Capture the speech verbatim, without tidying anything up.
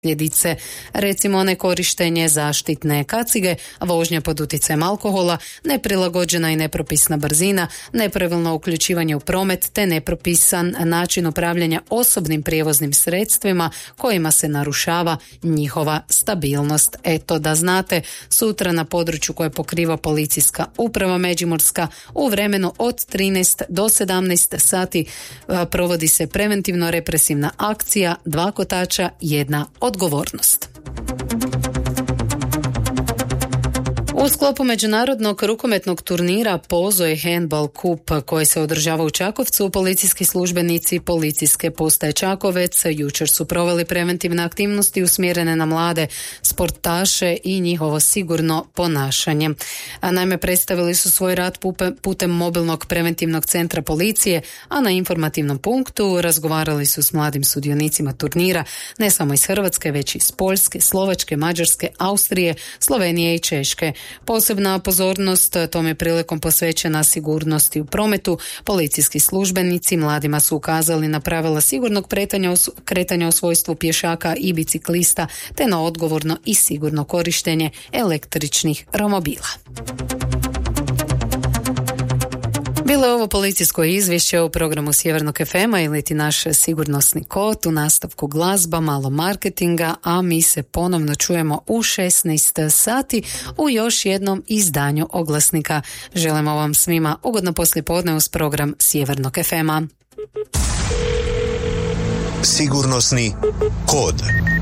posljedice, recimo nekorištenje zaštitne kacige, vožnja pod utjecajem alkohola, neprilagođena i nepropisna brzina, nepravilno uključivanje u promet te nepropisan način upravljanja osobnim prijevoznim sredstvima kojima se narušava njihova stabilnost. Eto da znate, sutra na području koje pokriva policijska uprava Međimurska u vremenu od trinaest do sedamnaest sati provodi se preventivno-represivna akcija Dva kotača, jedna odgovornost. U sklopu međunarodnog rukometnog turnira Pozoje Handball Cup koji se održava u Čakovcu, policijski službenici policijske postaje Čakovec jučer su proveli preventivne aktivnosti usmjerene na mlade sportaše i njihovo sigurno ponašanje. A naime, predstavili su svoj rad putem mobilnog preventivnog centra policije, a na informativnom punktu razgovarali su s mladim sudionicima turnira, ne samo iz Hrvatske, već i iz Poljske, Slovačke, Mađarske, Austrije, Slovenije i Češke. Posebna pozornost tome prilikom posvećena sigurnosti u prometu. Policijski službenici mladima su ukazali na pravila sigurnog kretanja, kretanja u svojstvu pješaka i biciklista te na odgovorno i sigurno korištenje električnih romobila. Bilo je ovo policijsko izvješće u programu Sjevernog ef ema ili ti naš sigurnosni kod, u nastavku glazba, malo marketinga, a mi se ponovno čujemo u šesnaest sati u još jednom izdanju oglasnika. Želimo vam svima ugodno poslijepodne uz program Sjevernog ef ema. Sigurnosni kod.